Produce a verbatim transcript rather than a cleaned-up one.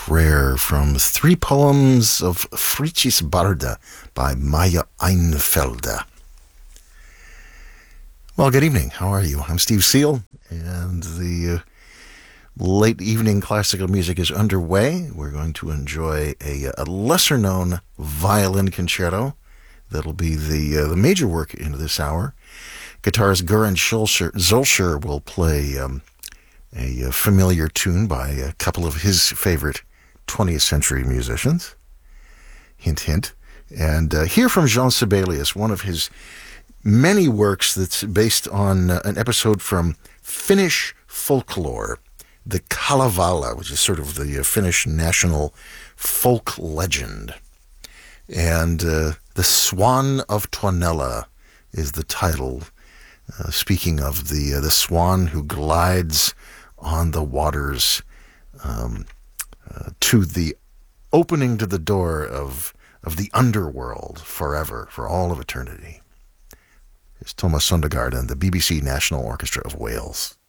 Prayer from Three Poems of Fritzis Barda by Maya Einfelde. Well, good evening. How are you? I'm Steve Seal, and the uh, late evening classical music is underway. We're going to enjoy a, a lesser-known violin concerto that'll be the uh, the major work into this hour. Guitarist Göran Zolscher will play um, a, a familiar tune by a couple of his favorite twentieth century musicians. Hint, hint. And uh, hear from Jean Sibelius, one of his many works that's based on uh, an episode from Finnish folklore, the Kalevala, which is sort of the uh, Finnish national folk legend. And uh, The Swan of Tuonela is the title, uh, speaking of the uh, the swan who glides on the waters um, uh, to the opening to the door of of the underworld forever, for all of eternity. It's Thomas Sondergaard and the B B C National Orchestra of Wales.